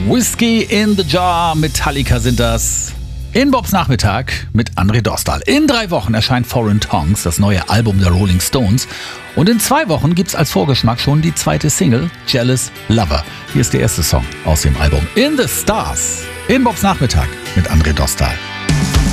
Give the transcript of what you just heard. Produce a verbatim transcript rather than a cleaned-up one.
Whiskey in the Jar, Metallica sind das. In Bobs Nachmittag mit André Dostal. In drei Wochen erscheint Foreign Tongues, das neue Album der Rolling Stones. Und in zwei Wochen gibt's als Vorgeschmack schon die zweite Single, Jealous Lover. Hier ist der erste Song aus dem Album In the Stars. In Bobs Nachmittag mit André Dostal.